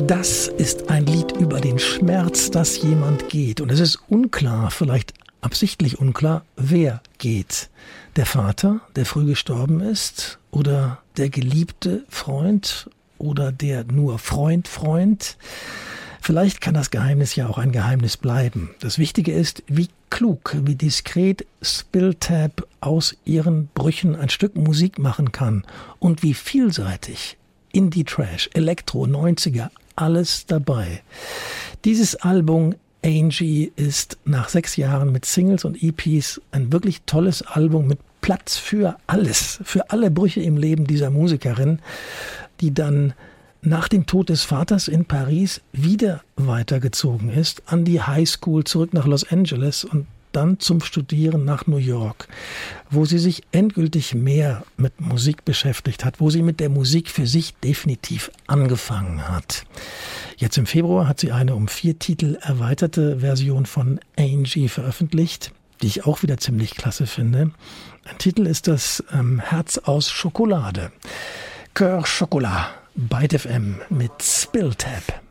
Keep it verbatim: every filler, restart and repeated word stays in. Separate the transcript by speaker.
Speaker 1: Das ist ein Lied über den Schmerz, dass jemand geht. Und es ist unklar, vielleicht absichtlich unklar, wer geht. Der Vater, der früh gestorben ist, oder der geliebte Freund, oder der nur Freund, Freund. Vielleicht kann das Geheimnis ja auch ein Geheimnis bleiben. Das Wichtige ist, wie klug, wie diskret Spilltap aus ihren Brüchen ein Stück Musik machen kann und wie vielseitig Indie Trash, Elektro, neunziger, alles dabei. Dieses Album Angie ist nach sechs Jahren mit Singles und E Ps ein wirklich tolles Album mit Platz für alles, für alle Brüche im Leben dieser Musikerin, die dann nach dem Tod des Vaters in Paris wieder weitergezogen ist, an die Highschool zurück nach Los Angeles und dann zum Studieren nach New York, wo sie sich endgültig mehr mit Musik beschäftigt hat, wo sie mit der Musik für sich definitiv angefangen hat. Jetzt im Februar hat sie eine um vier Titel erweiterte Version von Angie veröffentlicht, die ich auch wieder ziemlich klasse finde. Ein Titel ist das ähm, Herz aus Schokolade. Cœur Chocolat, Byte F M mit Spilltap.